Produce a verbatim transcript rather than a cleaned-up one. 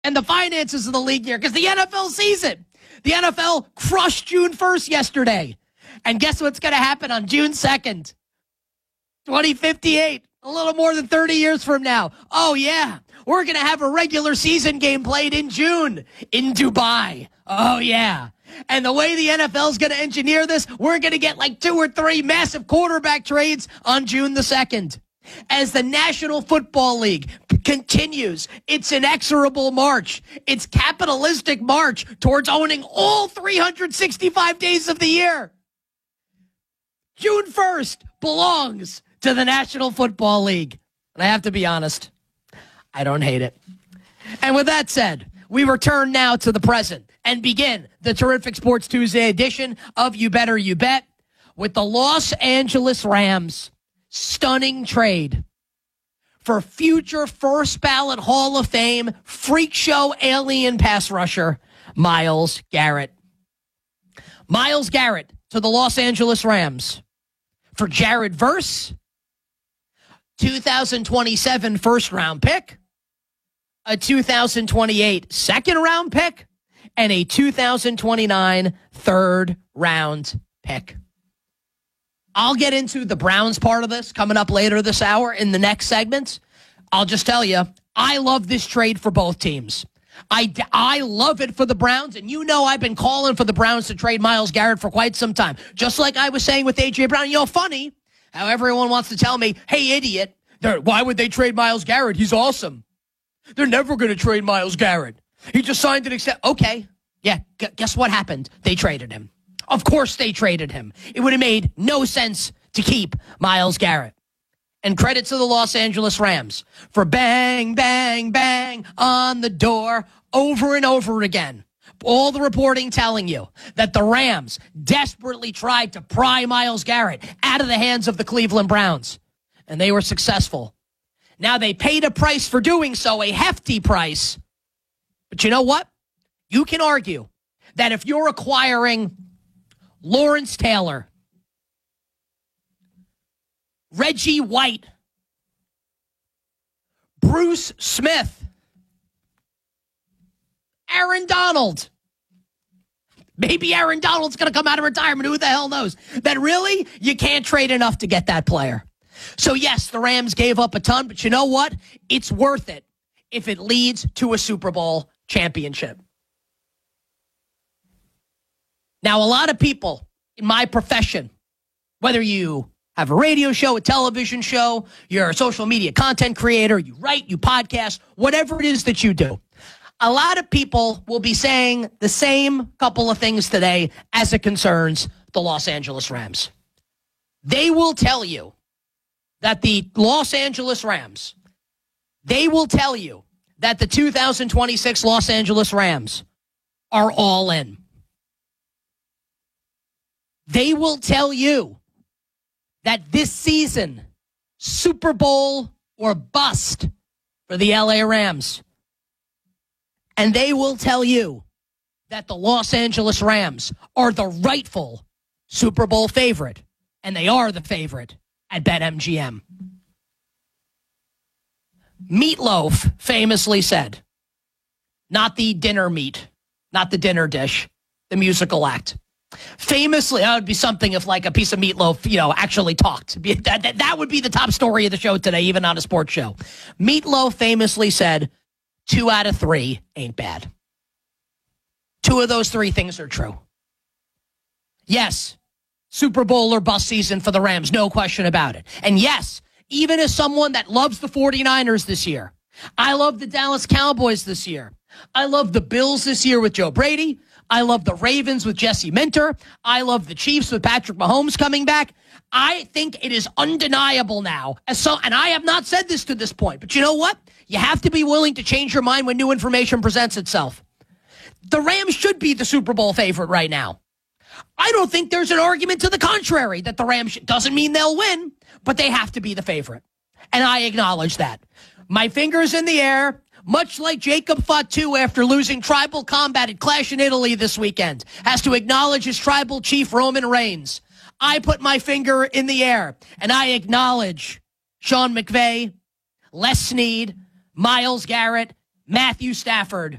and the finances of the league here because the N F L sees it. The N F L crushed June first yesterday. And guess what's going to happen on June second? twenty fifty-eight, a little more than thirty years from now. Oh, yeah, we're going to have a regular season game played in June in Dubai. Oh, yeah. And the way the N F L is going to engineer this, we're going to get like two or three massive quarterback trades on June the second. As the National Football League continues its inexorable march, its capitalistic march towards owning all three hundred sixty-five days of the year. June first belongs to the National Football League. And I have to be honest, I don't hate it. And with that said, we return now to the present and begin the terrific Sports Tuesday edition of You Better You Bet with the Los Angeles Rams stunning trade for future first ballot Hall of Fame freak show alien pass rusher Myles Garrett. Myles Garrett to the Los Angeles Rams for Jared Verse, two thousand twenty-seven first round pick, a two thousand twenty-eight second round pick, and a two thousand twenty-nine third round pick. I'll get into the Browns part of this coming up later this hour in the next segment. I'll just tell you, I love this trade for both teams. I, I love it for the Browns, and you know I've been calling for the Browns to trade Myles Garrett for quite some time. Just like I was saying with A J. Brown. You know, funny how everyone wants to tell me, hey, idiot, why would they trade Myles Garrett? He's awesome. They're never going to trade Myles Garrett. He just signed an extension. Okay, yeah, g- guess what happened? They traded him. Of course they traded him. It would have made no sense to keep Myles Garrett. And credit to the Los Angeles Rams for bang, bang, bang on the door over and over again. All the reporting telling you that the Rams desperately tried to pry Myles Garrett out of the hands of the Cleveland Browns. And they were successful. Now they paid a price for doing so, a hefty price. But you know what? You can argue that if you're acquiring Lawrence Taylor, Reggie White, Bruce Smith, Aaron Donald, maybe Aaron Donald's going to come out of retirement. Who the hell knows? Then really, you can't trade enough to get that player. So yes, the Rams gave up a ton, but you know what? It's worth it if it leads to a Super Bowl championship. Now, a lot of people in my profession, whether you have a radio show, a television show, you're a social media content creator, you write, you podcast, whatever it is that you do, a lot of people will be saying the same couple of things today as it concerns the Los Angeles Rams. They will tell you that the Los Angeles Rams, they will tell you that the two thousand twenty-six Los Angeles Rams are all in. They will tell you that this season, Super Bowl or bust for the L A Rams. And they will tell you that the Los Angeles Rams are the rightful Super Bowl favorite. And they are the favorite at BetMGM. Meatloaf famously said, not the dinner meat, not the dinner dish, the musical act. Famously, that would be something if like a piece of meatloaf, you know, actually talked. That, that, that would be the top story of the show today, even on a sports show. Meatloaf famously said, two out of three ain't bad. Two of those three things are true. Yes, Super Bowl or bust season for the Rams, no question about it. And yes, even as someone that loves the 49ers this year, I love the Dallas Cowboys this year. I love the Bills this year with Joe Brady. I love the Ravens with Jesse Minter. I love the Chiefs with Patrick Mahomes coming back. I think it is undeniable now. As so, and I have not said this to this point, but you know what? You have to be willing to change your mind when new information presents itself. The Rams should be the Super Bowl favorite right now. I don't think there's an argument to the contrary that the Rams sh- doesn't mean they'll win, but they have to be the favorite. And I acknowledge that. My fingers in the air. Much like Jacob Fatu after losing tribal combat at Clash in Italy this weekend, has to acknowledge his tribal chief Roman Reigns. I put my finger in the air, and I acknowledge Sean McVay, Les Snead, Myles Garrett, Matthew Stafford.